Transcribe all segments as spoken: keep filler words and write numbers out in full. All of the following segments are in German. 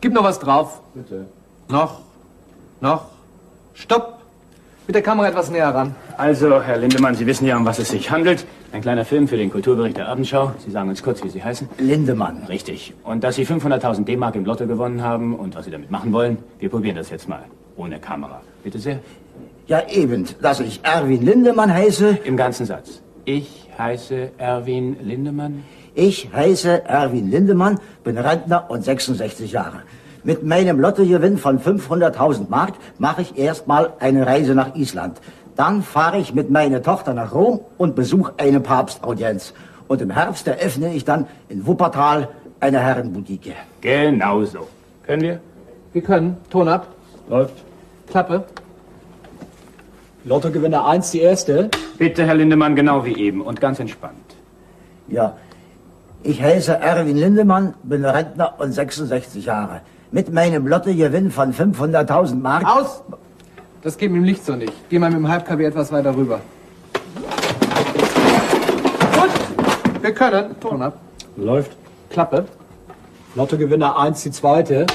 Gib noch was drauf. Bitte. Noch. Noch. Stopp. Mit der Kamera etwas näher ran. Also, Herr Lindemann, Sie wissen ja, um was es sich handelt. Ein kleiner Film für den Kulturbericht der Abendschau. Sie sagen uns kurz, wie Sie heißen. Lindemann. Richtig. Und dass Sie fünfhunderttausend D-Mark im Lotto gewonnen haben und was Sie damit machen wollen, wir probieren das jetzt mal. Ohne Kamera. Bitte sehr. Ja, eben, dass ich Erwin Lindemann heiße. Im ganzen Satz. Ich heiße Erwin Lindemann. Ich heiße Erwin Lindemann, bin Rentner und sechsundsechzig Jahre. Mit meinem Lottogewinn von fünfhunderttausend Mark mache ich erstmal eine Reise nach Island. Dann fahre ich mit meiner Tochter nach Rom und besuche eine Papstaudienz. Und im Herbst eröffne ich dann in Wuppertal eine Herrenboutique. Genau so. Können wir? Wir können. Ton ab. Läuft. Klappe. Lottogewinner eins, die erste. Bitte, Herr Lindemann, genau wie eben und ganz entspannt. Ja, ich heiße Erwin Lindemann, bin Rentner und sechsundsechzig Jahre. Mit meinem Lottogewinn von fünfhunderttausend Mark... Aus! Das geht mit dem Licht so nicht. Geh mal mit dem Halb-K W etwas weiter rüber. Gut, wir können. Ton ab. Läuft. Klappe. Lottogewinner eins, die zweite.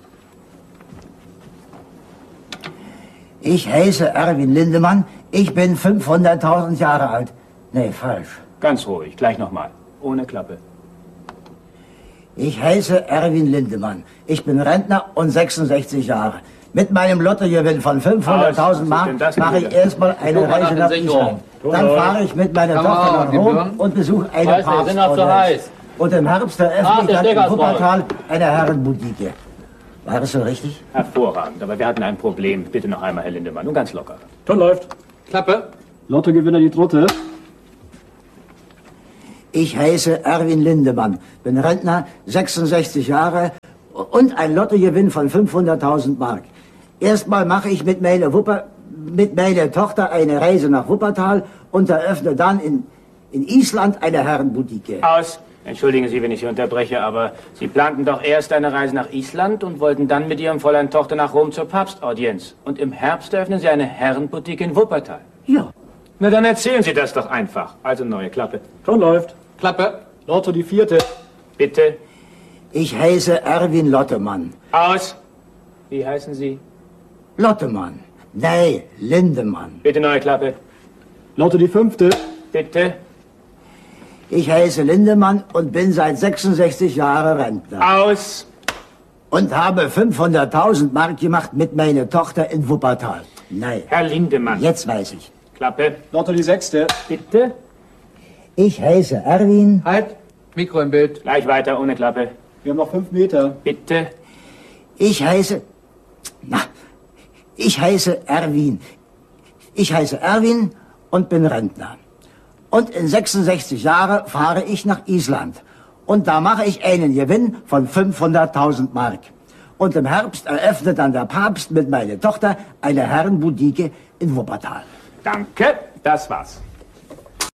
Ich heiße Erwin Lindemann, ich bin fünfhunderttausend Jahre alt. Nee, falsch. Ganz ruhig, gleich nochmal. Ohne Klappe. Ich heiße Erwin Lindemann, ich bin Rentner und sechsundsechzig Jahre. Mit meinem Lottogewinn von fünfhunderttausend Mark mache ich erstmal eine Reise nach Island. Dann fahre ich mit meiner Tochter nach Rom und besuche eine Papstaudienz. Und im Herbst eröffne ich dann in Wuppertal eine Herrenboutique. War das so richtig? Hervorragend, aber wir hatten ein Problem. Bitte noch einmal, Herr Lindemann, nur ganz locker. Ton läuft. Klappe. Lottogewinner die dritte. Ich heiße Erwin Lindemann, bin Rentner, sechsundsechzig Jahre und ein Lottogewinn von fünfhunderttausend Mark. Erstmal mache ich mit meiner, Wupper, mit meiner Tochter eine Reise nach Wuppertal und eröffne dann in, in Island eine Herrenboutique. Aus. Entschuldigen Sie, wenn ich Sie unterbreche, aber Sie planten doch erst eine Reise nach Island und wollten dann mit Ihrem Fräulein Tochter nach Rom zur Papstaudienz. Und im Herbst eröffnen Sie eine Herrenboutique in Wuppertal. Ja. Na, dann erzählen Sie das doch einfach. Also neue Klappe. Ton läuft. Klappe. Lotto die vierte. Bitte. Ich heiße Erwin Lottemann. Aus. Wie heißen Sie? Lottemann. Nee, Lindemann. Bitte neue Klappe. Lotto die fünfte. Bitte. Ich heiße Lindemann und bin seit sechsundsechzig Jahren Rentner. Aus. Und habe fünfhunderttausend Mark gemacht mit meiner Tochter in Wuppertal. Nein. Herr Lindemann. Jetzt weiß ich. Klappe. Lotto die sechste. Bitte. Ich heiße Erwin. Halt. Mikro im Bild. Gleich weiter, ohne Klappe. Wir haben noch fünf Meter. Bitte. Ich heiße... Na, ich heiße Erwin. Ich heiße Erwin und bin Rentner. Und in sechsundsechzig Jahren fahre ich nach Island. Und da mache ich einen Gewinn von fünfhunderttausend Mark. Und im Herbst eröffnet dann der Papst mit meiner Tochter eine Herrenboutique in Wuppertal. Danke. Das war's.